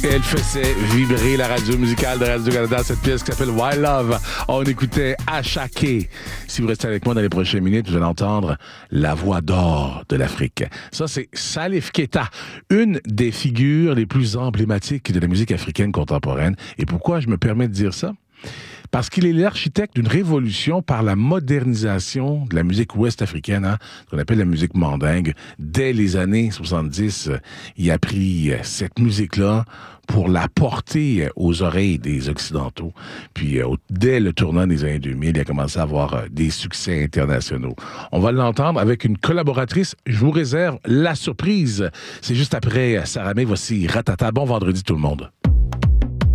Elle faisait vibrer la radio musicale de Radio-Canada, cette pièce qui s'appelle Wild Love. On écoutait Achaké. Si vous restez avec moi dans les prochaines minutes, vous allez entendre la voix d'or de l'Afrique. Ça, c'est Salif Keita, une des figures les plus emblématiques de la musique africaine contemporaine. Et pourquoi je me permets de dire ça? Parce qu'il est l'architecte d'une révolution par la modernisation de la musique ouest-africaine, qu'on appelle la musique mandingue. Dès les années 70, il a pris cette musique-là pour la porter aux oreilles des Occidentaux. Puis, dès le tournant des années 2000, il a commencé à avoir des succès internationaux. On va l'entendre avec une collaboratrice. Je vous réserve la surprise. C'est juste après Saramé. Voici Ratata. Bon vendredi tout le monde.